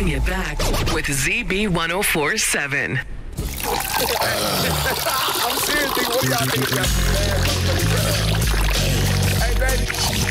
bring you back with ZB1047. I'm serious, nigga. What do y'all think? Hey, baby.